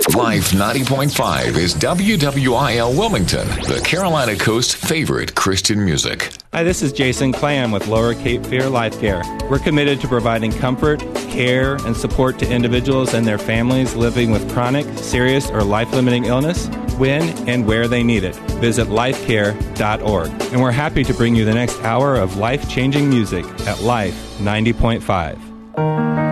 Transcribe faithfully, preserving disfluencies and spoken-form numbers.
Life ninety point five is W W I L Wilmington, the Carolina Coast's favorite Christian music. Hi, this is Jason Clam with Lower Cape Fear Life Care. We're committed to providing comfort, care, and support to individuals and their families living with chronic, serious, or life-limiting illness when and where they need it. Visit life care dot org. And we're happy to bring you the next hour of life-changing music at Life ninety point five.